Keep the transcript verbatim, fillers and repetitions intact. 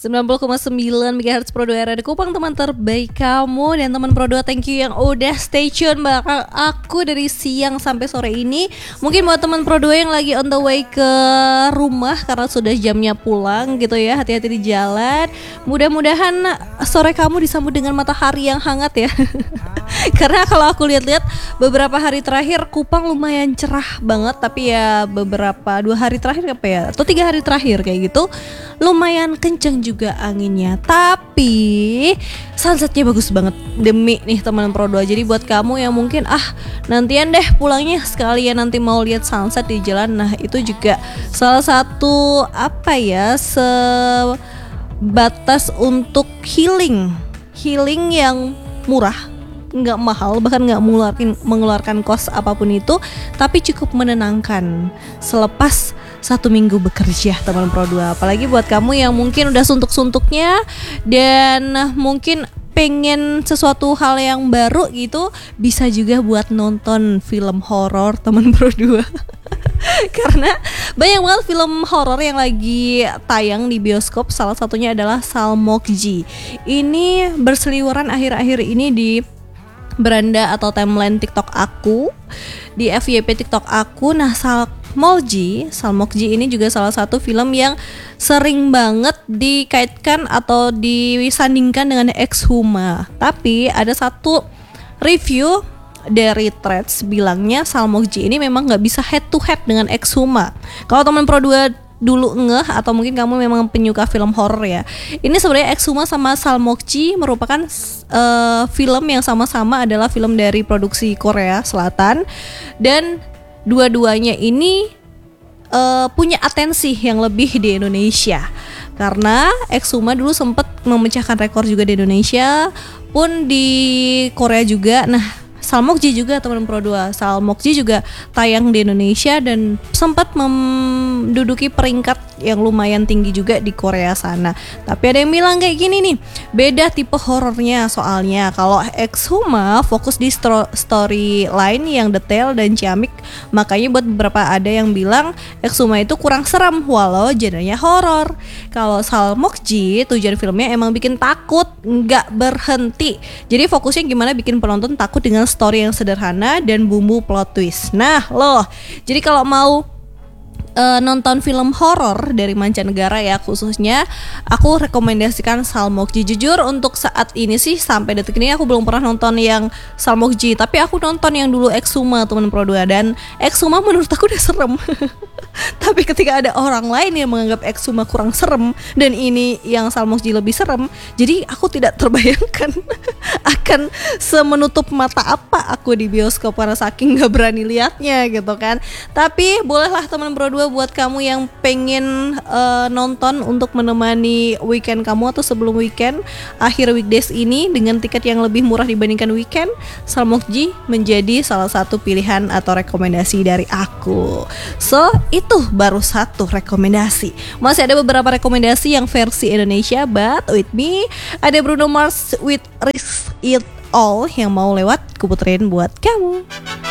sembilan puluh koma sembilan megahertz Pro dua R A Kupang, teman terbaik kamu. Dan teman Pro dua, thank you yang udah stay tune bakal aku dari siang sampai sore ini. Mungkin buat teman Pro dua yang lagi on the way ke rumah karena sudah jamnya pulang gitu ya, hati-hati di jalan. Mudah-mudahan sore kamu disambut dengan matahari yang hangat ya. Karena kalau aku lihat-lihat beberapa hari terakhir Kupang lumayan cerah banget, tapi ya beberapa dua hari terakhir apa ya, atau tiga hari terakhir kayak gitu lumayan kenceng juga anginnya. Tapi sunsetnya bagus banget demi nih teman Pro dua. Jadi buat kamu yang mungkin ah nantian deh pulangnya sekalian nanti mau lihat sunset di jalan, nah itu juga salah satu apa ya sebatas untuk healing healing yang murah, nggak mahal, bahkan nggak mengeluarkan mengeluarkan kos apapun itu, tapi cukup menenangkan selepas satu minggu bekerja teman Pro dua. Apalagi buat kamu yang mungkin udah suntuk-suntuknya dan mungkin pengen sesuatu hal yang baru gitu, bisa juga buat nonton film horor teman Pro dua. Karena banyak banget film horor yang lagi tayang di bioskop. Salah satunya adalah Salmokji. Ini berseliweran akhir-akhir ini di beranda atau timeline TikTok aku, di F Y P TikTok aku. Nah, Salmokji, Salmokji ini juga salah satu film yang sering banget dikaitkan atau disandingkan dengan Exhuma. Tapi ada satu review dari Threads bilangnya Salmokji ini memang nggak bisa head to head dengan Exhuma. Kalau teman Pro dua dulu ngeh atau mungkin kamu memang penyuka film horor ya, ini sebenarnya Exhuma sama Salmokji merupakan uh, film yang sama-sama adalah film dari produksi Korea Selatan, dan dua-duanya ini uh, punya atensi yang lebih di Indonesia karena Exhuma dulu sempat memecahkan rekor juga di Indonesia pun di Korea juga. Nah, Salmokji juga teman Pro dua, Salmokji juga tayang di Indonesia dan sempat menduduki peringkat yang lumayan tinggi juga di Korea sana. Tapi ada yang bilang kayak gini nih, beda tipe horornya soalnya. Kalau Exhuma fokus di stro- storyline yang detail dan ciamik, makanya buat beberapa ada yang bilang Exhuma itu kurang seram walau genrenya horor. Kalau Salmokji tujuan filmnya emang bikin takut, nggak berhenti. Jadi fokusnya gimana bikin penonton takut dengan story yang sederhana dan bumbu plot twist. Nah loh, jadi kalau mau uh, nonton film horor dari mancanegara ya khususnya, aku rekomendasikan Salmokji. Jujur untuk saat ini sih sampai detik ini aku belum pernah nonton yang Salmokji, tapi aku nonton yang dulu Exhuma teman Pro dua, dan Exhuma menurut aku udah serem. Tapi ketika ada orang lain yang menganggap Exhuma kurang serem dan ini yang Salmokji lebih serem, jadi aku tidak terbayangkan akan semenutup mata apa aku di bioskop karena saking gak berani liatnya gitu kan. Tapi bolehlah teman Pro dua buat kamu yang pengen uh, nonton untuk menemani weekend kamu atau sebelum weekend akhir weekdays ini dengan tiket yang lebih murah dibandingkan weekend, Salmokji menjadi salah satu pilihan atau rekomendasi dari aku. So itu baru satu rekomendasi. Masih ada beberapa rekomendasi yang versi Indonesia, but with me ada Bruno Mars with Risk It All yang mau lewat, kuputerin buat kamu.